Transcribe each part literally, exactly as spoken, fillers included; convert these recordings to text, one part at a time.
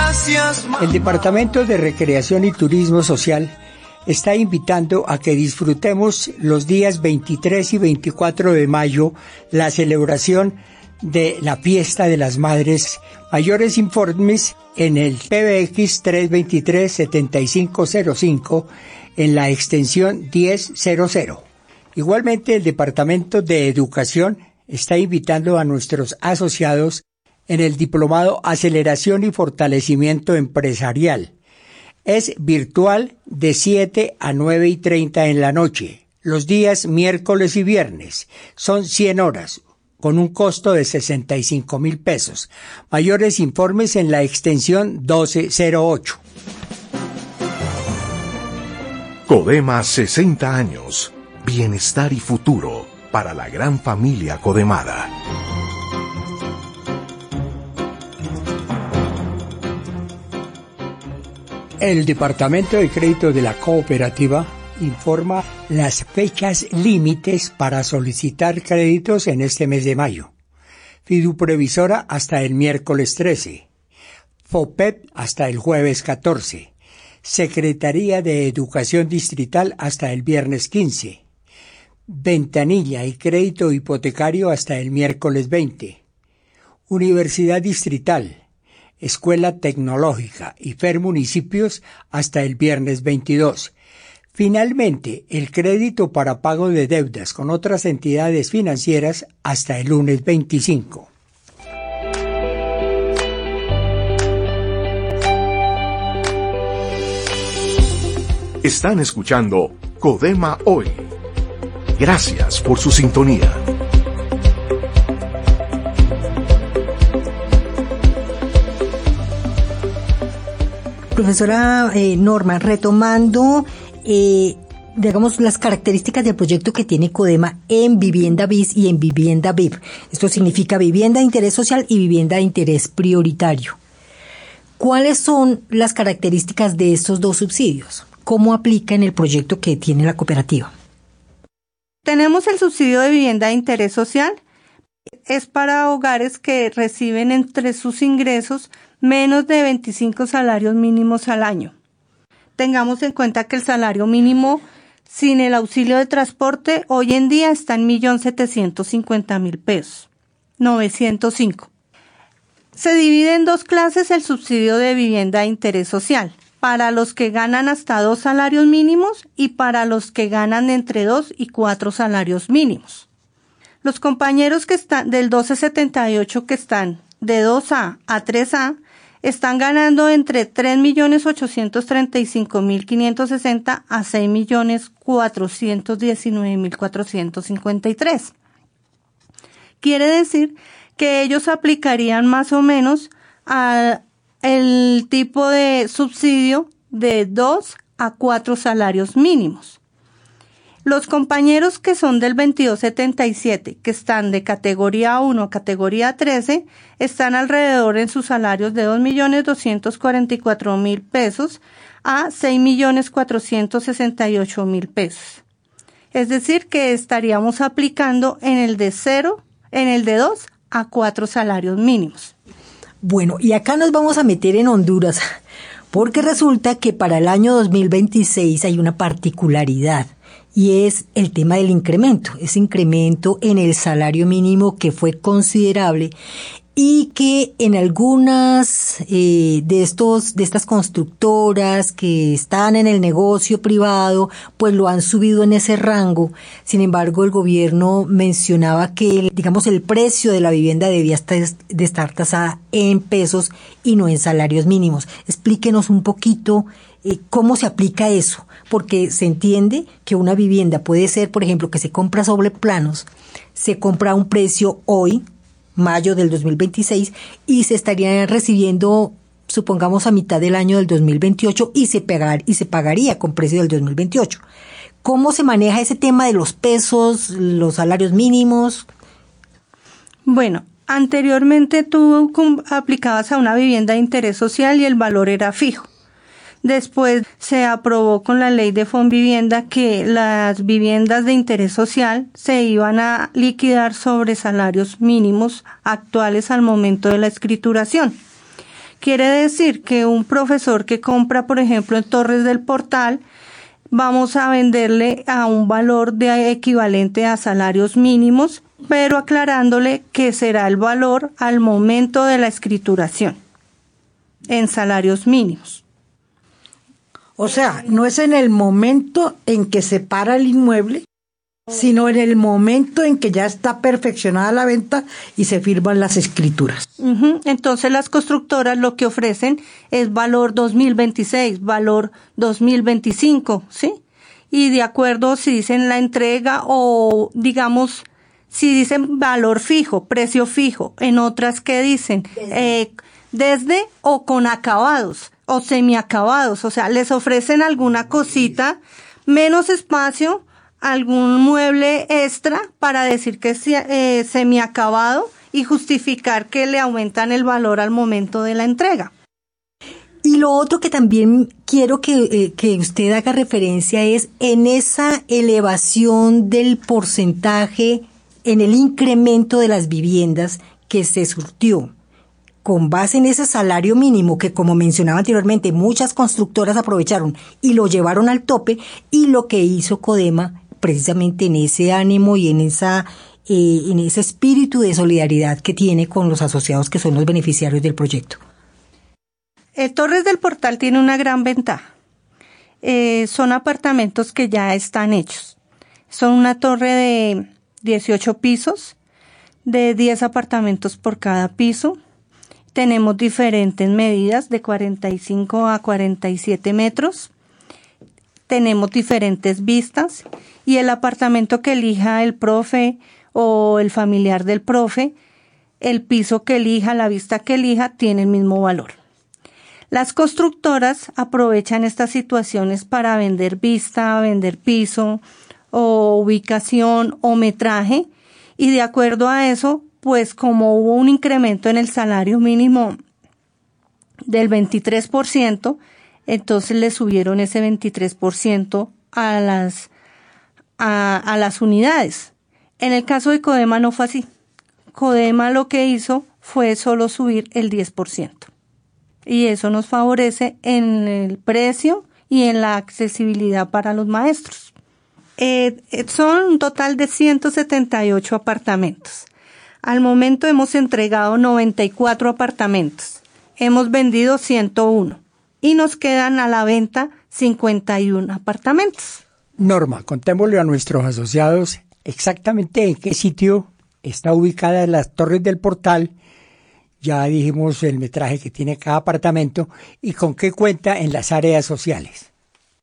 Gracias, mamá. El Departamento de Recreación y Turismo Social está invitando a que disfrutemos los días veintitrés y veinticuatro de mayo la celebración de la Fiesta de las Madres. Mayores informes en el P B X tres dos tres, siete cinco cero cinco en la extensión diez cero cero. Igualmente, el Departamento de Educación está invitando a nuestros asociados en el Diplomado Aceleración y Fortalecimiento Empresarial. Es virtual de siete a nueve y treinta en la noche, los días miércoles y viernes. Son cien horas, con un costo de sesenta y cinco mil pesos. Mayores informes en la extensión doce cero ocho. Codema sesenta años. Bienestar y futuro para la gran familia Codemada. El Departamento de Crédito de la Cooperativa informa las fechas límites para solicitar créditos en este mes de mayo. Fiduprevisora hasta el miércoles trece. FOPEP hasta el jueves catorce. Secretaría de Educación Distrital hasta el viernes quince. Ventanilla y crédito hipotecario hasta el miércoles veinte. Universidad Distrital, Escuela Tecnológica y F E R Municipios hasta el viernes veintidós. Finalmente, el crédito para pago de deudas con otras entidades financieras hasta el lunes veinticinco. Están escuchando Codema Hoy. Gracias por su sintonía. Profesora eh, Norma, retomando, eh, digamos, las características del proyecto que tiene Codema en Vivienda BIS y en Vivienda V I P. Esto significa vivienda de interés social y vivienda de interés prioritario. ¿Cuáles son las características de estos dos subsidios? ¿Cómo aplica en el proyecto que tiene la cooperativa? Tenemos el subsidio de vivienda de interés social. Es para hogares que reciben entre sus ingresos menos de veinticinco salarios mínimos al año. Tengamos en cuenta que el salario mínimo sin el auxilio de transporte hoy en día está en un millón setecientos cincuenta mil pesos, novecientos cinco. Se divide en dos clases el subsidio de vivienda de interés social, para los que ganan hasta dos salarios mínimos y para los que ganan entre dos y cuatro salarios mínimos. Los compañeros que están del doce setenta y ocho que están de dos A a tres A están ganando entre tres millones ochocientos treinta y cinco mil quinientos sesenta a seis millones cuatrocientos diecinueve mil cuatrocientos cincuenta y tres. Quiere decir que ellos aplicarían más o menos a el tipo de subsidio de dos a cuatro salarios mínimos. Los compañeros que son del veintidós setenta y siete, que están de categoría uno a categoría trece, están alrededor en sus salarios de dos millones doscientos cuarenta y cuatro mil pesos a seis millones cuatrocientos sesenta y ocho mil pesos. Es decir, que estaríamos aplicando en el de cero, en el de dos a cuatro salarios mínimos. Bueno, y acá nos vamos a meter en Honduras, porque resulta que para el año dos mil veintiséis hay una particularidad, y es el tema del incremento, ese incremento en el salario mínimo que fue considerable y que en algunas eh, de estos de estas constructoras que están en el negocio privado, pues lo han subido en ese rango. Sin embargo, el gobierno mencionaba que, digamos, el precio de la vivienda debía estar, de estar tasada en pesos y no en salarios mínimos. Explíquenos un poquito eh, cómo se aplica eso, porque se entiende que una vivienda puede ser, por ejemplo, que se compra sobre planos, se compra a un precio hoy, mayo del dos mil veintiséis, y se estaría recibiendo, supongamos, a mitad del año del dos mil veintiocho y se pagar, y se pagaría con precio del dos mil veintiocho. ¿Cómo se maneja ese tema de los pesos, los salarios mínimos? Bueno, anteriormente tú aplicabas a una vivienda de interés social y el valor era fijo. Después se aprobó con la ley de Fonvivienda que las viviendas de interés social se iban a liquidar sobre salarios mínimos actuales al momento de la escrituración. Quiere decir que un profesor que compra, por ejemplo, en Torres del Portal, vamos a venderle a un valor de equivalente a salarios mínimos, pero aclarándole que será el valor al momento de la escrituración, en salarios mínimos. O sea, no es en el momento en que se para el inmueble, sino en el momento en que ya está perfeccionada la venta y se firman las escrituras. Uh-huh. Entonces las constructoras lo que ofrecen es valor dos mil veintiséis, valor dos mil veinticinco, ¿sí? Y de acuerdo si dicen la entrega o digamos si dicen valor fijo, precio fijo, en otras que dicen eh, desde o con acabados o semiacabados, o sea, les ofrecen alguna cosita, menos espacio, algún mueble extra para decir que es eh, semiacabado y justificar que le aumentan el valor al momento de la entrega. Y lo otro que también quiero que, eh, que usted haga referencia es en esa elevación del porcentaje, en el incremento de las viviendas que se surtió con base en ese salario mínimo que, como mencionaba anteriormente, muchas constructoras aprovecharon y lo llevaron al tope, y lo que hizo Codema precisamente en ese ánimo y en esa eh, en ese espíritu de solidaridad que tiene con los asociados que son los beneficiarios del proyecto. Eh, Torres del Portal tiene una gran ventaja. Eh, son apartamentos que ya están hechos. Son una torre de dieciocho pisos, de diez apartamentos por cada piso. Tenemos diferentes medidas de cuarenta y cinco a cuarenta y siete metros. Tenemos diferentes vistas y el apartamento que elija el profe o el familiar del profe, el piso que elija, la vista que elija, tiene el mismo valor. Las constructoras aprovechan estas situaciones para vender vista, vender piso o ubicación o metraje, y de acuerdo a eso, pues como hubo un incremento en el salario mínimo del veintitrés por ciento, entonces le subieron ese veintitrés por ciento a las, a, a las unidades. En el caso de Codema no fue así. Codema lo que hizo fue solo subir el diez por ciento. Y eso nos favorece en el precio y en la accesibilidad para los maestros. Eh, son un total de ciento setenta y ocho apartamentos. Al momento hemos entregado noventa y cuatro apartamentos. Hemos vendido ciento uno. Y nos quedan a la venta cincuenta y uno apartamentos. Norma, contémosle a nuestros asociados exactamente en qué sitio está ubicada las Torres del Portal. Ya dijimos el metraje que tiene cada apartamento y con qué cuenta en las áreas sociales.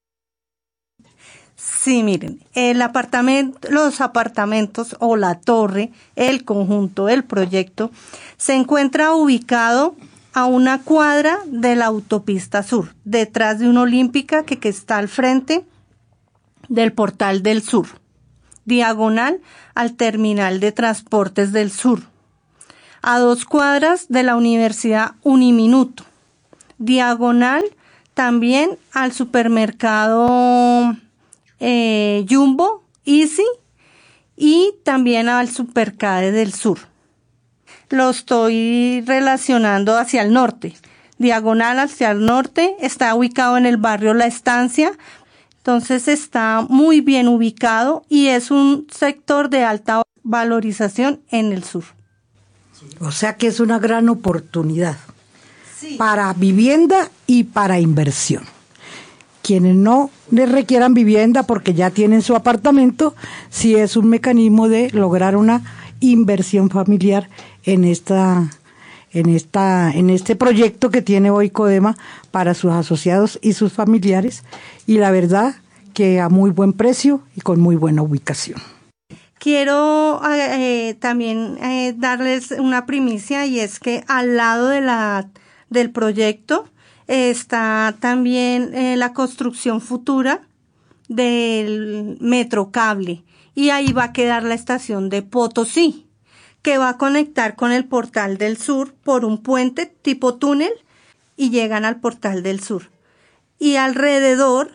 Sí, miren, el apartamento, los apartamentos o la torre, el conjunto, el proyecto, se encuentra ubicado a una cuadra de la autopista sur, detrás de una olímpica que, que está al frente del Portal del Sur, diagonal al terminal de transportes del sur, a dos cuadras de la Universidad Uniminuto, diagonal también al supermercado eh, Jumbo, Easy, y también al Supercade del Sur. Lo estoy relacionando hacia el norte. Diagonal hacia el norte, está ubicado en el barrio La Estancia, entonces está muy bien ubicado y es un sector de alta valorización en el sur. O sea que es una gran oportunidad, sí, para vivienda y para inversión. Quienes no les requieran vivienda porque ya tienen su apartamento, sí es un mecanismo de lograr una inversión familiar en esta en esta en este proyecto que tiene hoy Codema para sus asociados y sus familiares, y la verdad que a muy buen precio y con muy buena ubicación. Quiero eh, también eh, darles una primicia, y es que al lado de la del proyecto eh, está también eh, la construcción futura del Metrocable, y ahí va a quedar la estación de Potosí, que va a conectar con el Portal del Sur por un puente tipo túnel y llegan al Portal del Sur. Y alrededor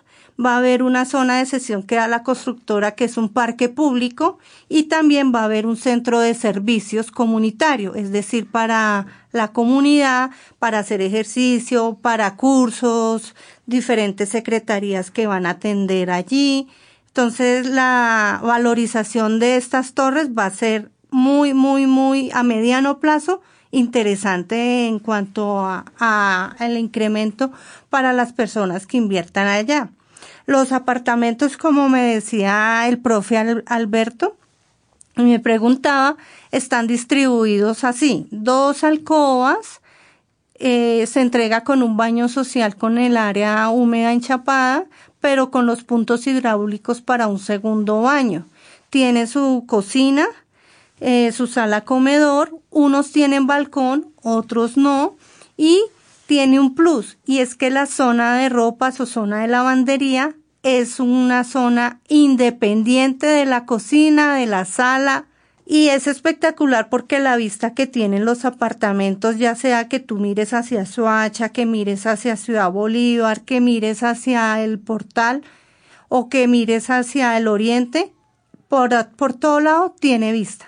Va a haber una zona de cesión que da la constructora, que es un parque público, y también va a haber un centro de servicios comunitario, es decir, para la comunidad, para hacer ejercicio, para cursos, diferentes secretarías que van a atender allí. Entonces, la valorización de estas torres va a ser muy, muy, muy a mediano plazo interesante en cuanto a, a el incremento para las personas que inviertan allá. Los apartamentos, como me decía el profe Alberto, me preguntaba, están distribuidos así: dos alcobas, eh, se entrega con un baño social con el área húmeda enchapada, pero con los puntos hidráulicos para un segundo baño. Tiene su cocina, eh, su sala comedor, unos tienen balcón, otros no, y tiene un plus, y es que la zona de ropas o zona de lavandería es una zona independiente de la cocina, de la sala, y es espectacular porque la vista que tienen los apartamentos, ya sea que tú mires hacia Soacha, que mires hacia Ciudad Bolívar, que mires hacia el Portal o que mires hacia el Oriente, por, por todo lado tiene vista.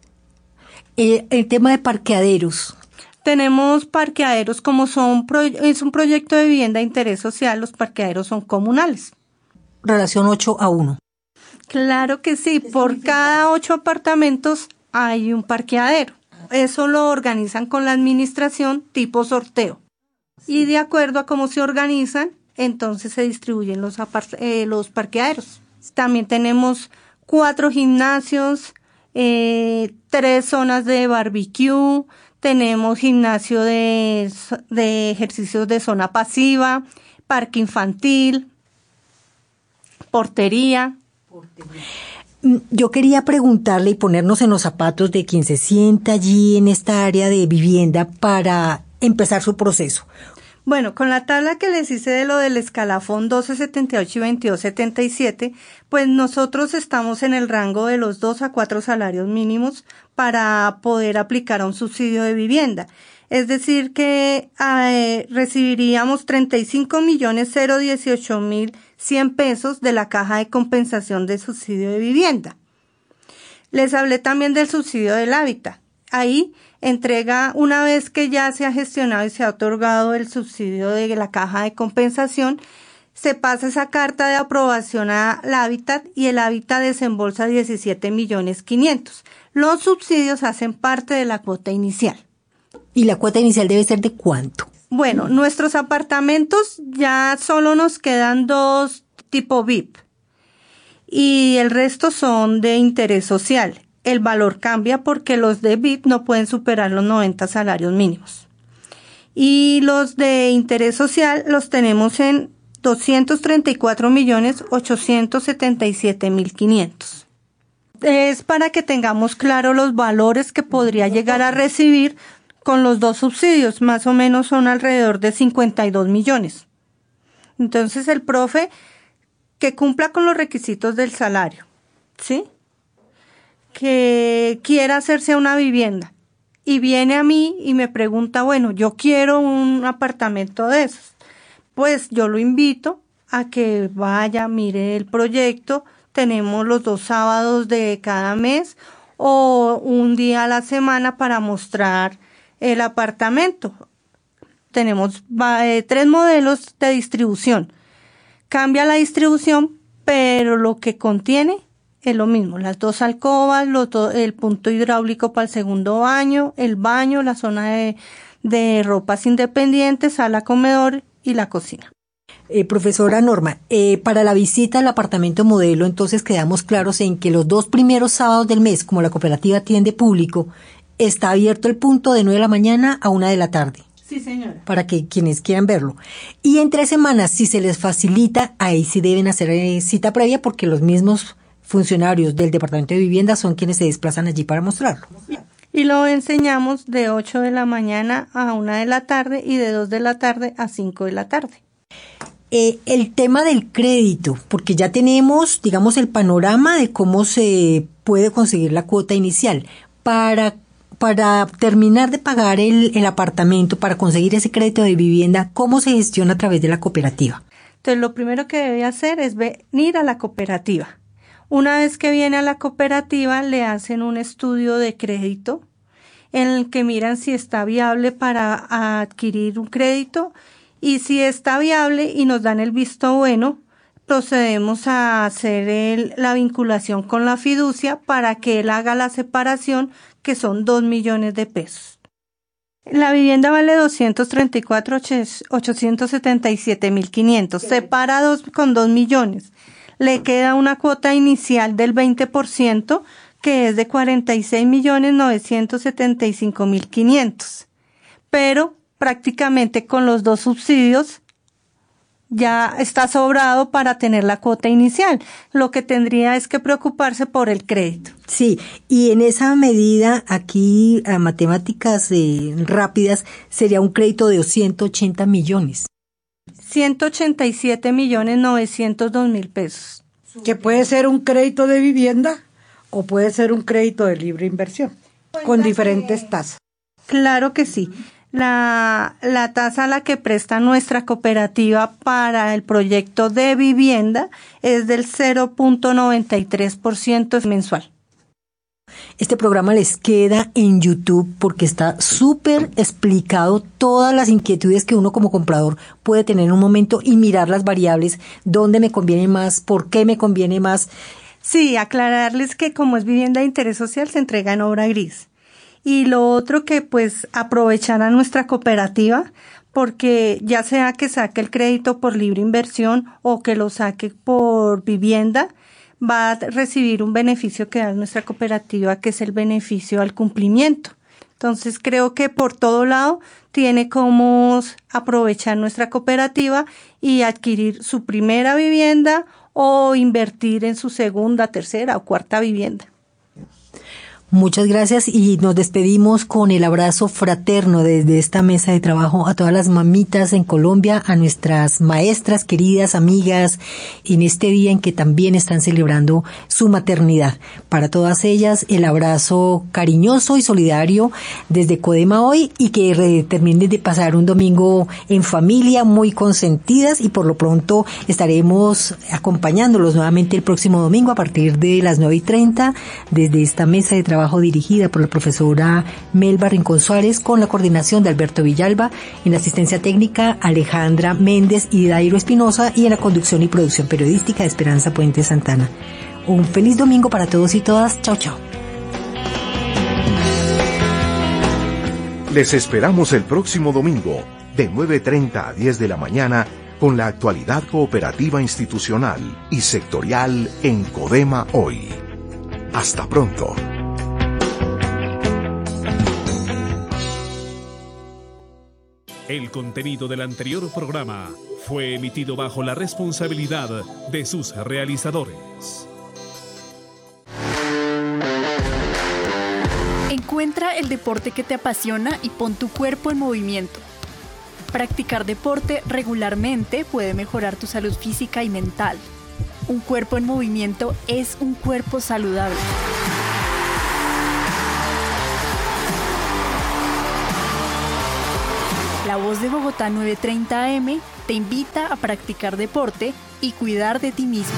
El, el tema de parqueaderos. Tenemos parqueaderos como son, es un proyecto de vivienda de interés social, los parqueaderos son comunales. Relación ocho a uno. Claro que sí, por cada ocho apartamentos hay un parqueadero. Eso lo organizan con la administración tipo sorteo. Y de acuerdo a cómo se organizan, entonces se distribuyen los, apart- eh, los parqueaderos. También tenemos cuatro gimnasios, eh, tres zonas de barbecue, tenemos gimnasio de, de ejercicios de zona pasiva, parque infantil, portería. Yo quería preguntarle y ponernos en los zapatos de quien se sienta allí en esta área de vivienda para empezar su proceso. Bueno, con la tabla que les hice de lo del escalafón doce setenta y ocho y veintidós setenta y siete, pues nosotros estamos en el rango de los dos a cuatro salarios mínimos para poder aplicar a un subsidio de vivienda. Es decir que eh, recibiríamos treinta y cinco millones cero dieciocho mil cien pesos de la caja de compensación de subsidio de vivienda. Les hablé también del subsidio del hábitat. Ahí entrega, una vez que ya se ha gestionado y se ha otorgado el subsidio de la caja de compensación, se pasa esa carta de aprobación al hábitat y el hábitat desembolsa diecisiete millones quinientos. Los subsidios hacen parte de la cuota inicial. ¿Y la cuota inicial debe ser de cuánto? Bueno, nuestros apartamentos ya solo nos quedan dos tipo V I P y el resto son de interés social. El valor cambia porque los de V I P no pueden superar los noventa salarios mínimos. Y los de interés social los tenemos en doscientos treinta y cuatro millones ochocientos setenta y siete mil quinientos. Es para que tengamos claro los valores que podría llegar a recibir con los dos subsidios, más o menos son alrededor de cincuenta y dos millones. Entonces el profe que cumpla con los requisitos del salario, ¿sí? Que quiera hacerse una vivienda y viene a mí y me pregunta, bueno, yo quiero un apartamento de esos. Pues yo lo invito a que vaya, mire el proyecto. Tenemos los dos sábados de cada mes o un día a la semana para mostrar el apartamento. Tenemos eh, tres modelos de distribución. Cambia la distribución, pero lo que contiene es lo mismo. Las dos alcobas, los do, el punto hidráulico para el segundo baño, el baño, la zona de, de ropas independientes, sala comedor y la cocina. Eh, profesora Norma, eh, para la visita al apartamento modelo, entonces quedamos claros en que los dos primeros sábados del mes, como la cooperativa atiende público, está abierto el punto de nueve de la mañana a una de la tarde. Sí, señora. Para que quienes quieran verlo. Y en tres semanas, si se les facilita, ahí sí deben hacer eh, cita previa porque los mismos funcionarios del Departamento de Vivienda son quienes se desplazan allí para mostrarlo. Y lo enseñamos de ocho de la mañana a una de la tarde y de dos de la tarde a cinco de la tarde. Eh, el tema del crédito, porque ya tenemos, digamos, el panorama de cómo se puede conseguir la cuota inicial. Para Para terminar de pagar el, el apartamento, para conseguir ese crédito de vivienda, ¿cómo se gestiona a través de la cooperativa? Entonces, lo primero que debe hacer es venir a la cooperativa. Una vez que viene a la cooperativa, le hacen un estudio de crédito en el que miran si está viable para adquirir un crédito, y si está viable y nos dan el visto bueno, procedemos a hacer el, la vinculación con la fiducia para que él haga la separación, que son dos millones de pesos. La vivienda vale doscientos treinta y cuatro mil ochocientos setenta y siete mil quinientos, separados con dos millones. Le queda una cuota inicial del veinte por ciento, que es de cuarenta y seis millones novecientos setenta y cinco mil quinientos. Pero prácticamente con los dos subsidios ya está sobrado para tener la cuota inicial. Lo que tendría es que preocuparse por el crédito. Sí, y en esa medida, aquí a matemáticas eh, rápidas, sería un crédito de ciento ochenta millones. ciento ochenta y siete millones novecientos dos mil pesos. Que puede ser un crédito de vivienda o puede ser un crédito de libre inversión, con diferentes tasas. Claro que sí. La, la tasa a la que presta nuestra cooperativa para el proyecto de vivienda es del cero punto noventa y tres por ciento mensual. Este programa les queda en YouTube porque está súper explicado todas las inquietudes que uno como comprador puede tener en un momento y mirar las variables, dónde me conviene más, por qué me conviene más. Sí, aclararles que como es vivienda de interés social se entrega en obra gris. Y lo otro que pues aprovechar a nuestra cooperativa, porque ya sea que saque el crédito por libre inversión o que lo saque por vivienda, va a recibir un beneficio que da nuestra cooperativa, que es el beneficio al cumplimiento. Entonces creo que por todo lado tiene como aprovechar nuestra cooperativa y adquirir su primera vivienda o invertir en su segunda, tercera o cuarta vivienda. Muchas gracias y nos despedimos con el abrazo fraterno desde esta mesa de trabajo a todas las mamitas en Colombia, a nuestras maestras, queridas amigas, en este día en que también están celebrando su maternidad. Para todas ellas, el abrazo cariñoso y solidario desde Codema Hoy, y que terminen de pasar un domingo en familia, muy consentidas, y por lo pronto estaremos acompañándolos nuevamente el próximo domingo a partir de las nueve y treinta desde esta mesa de trabajo trabajo dirigida por la profesora Melba Rincón Suárez, con la coordinación de Alberto Villalba, en la asistencia técnica Alejandra Méndez y Dairo Espinosa, y en la conducción y producción periodística de Esperanza Puente Santana. Un feliz domingo para todos y todas. Chao, chao. Les esperamos el próximo domingo de nueve y treinta a diez de la mañana con la actualidad cooperativa institucional y sectorial en Codema Hoy. Hasta pronto. El contenido del anterior programa fue emitido bajo la responsabilidad de sus realizadores. Encuentra el deporte que te apasiona y pon tu cuerpo en movimiento. Practicar deporte regularmente puede mejorar tu salud física y mental. Un cuerpo en movimiento es un cuerpo saludable. La Voz de Bogotá nueve treinta A M te invita a practicar deporte y cuidar de ti mismo.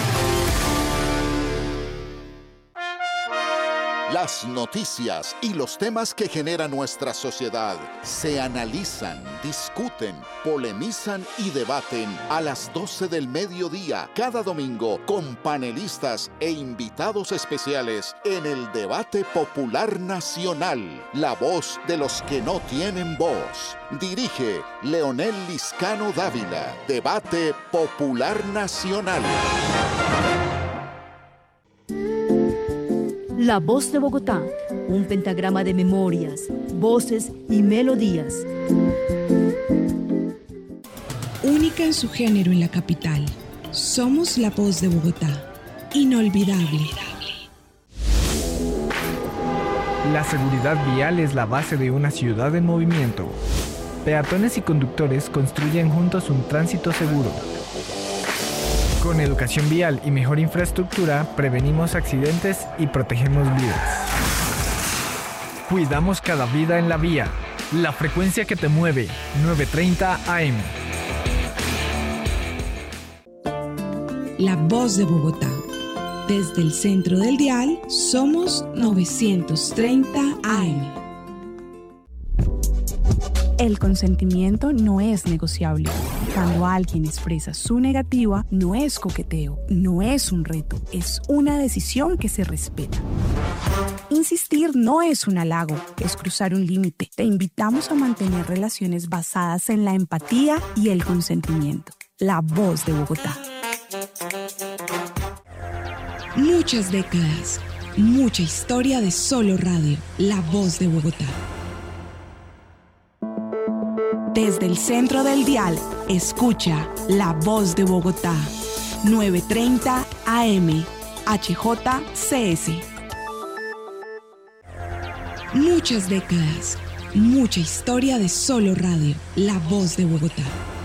Las noticias y los temas que genera nuestra sociedad se analizan, discuten, polemizan y debaten a las doce del mediodía cada domingo con panelistas e invitados especiales en el Debate Popular Nacional, la voz de los que no tienen voz. Dirige Leonel Liscano Dávila. Debate Popular Nacional. La Voz de Bogotá, un pentagrama de memorias, voces y melodías. Única en su género en la capital. Somos La Voz de Bogotá. Inolvidable. La seguridad vial es la base de una ciudad en movimiento. Peatones y conductores construyen juntos un tránsito seguro. Con educación vial y mejor infraestructura, prevenimos accidentes y protegemos vidas. Cuidamos cada vida en la vía. La frecuencia que te mueve, nueve treinta A M. la voz de Bogotá. Desde el centro del dial, somos novecientos treinta A M. El consentimiento no es negociable. Cuando alguien expresa su negativa, no es coqueteo, no es un reto, es una decisión que se respeta. Insistir no es un halago, es cruzar un límite. Te invitamos a mantener relaciones basadas en la empatía y el consentimiento. La voz de Bogotá. Muchas décadas, mucha historia de solo radio. La voz de Bogotá. Desde el centro del dial, escucha La Voz de Bogotá, novecientos treinta A M, H J C S. Muchas décadas, mucha historia de solo radio. La Voz de Bogotá.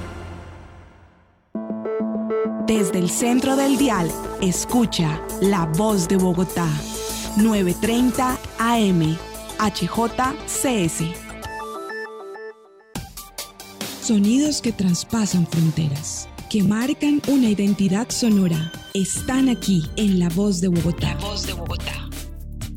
Desde el centro del dial, escucha La Voz de Bogotá, novecientos treinta A M, H J C S. Sonidos que traspasan fronteras, que marcan una identidad sonora, están aquí en La Voz de Bogotá. La Voz de Bogotá.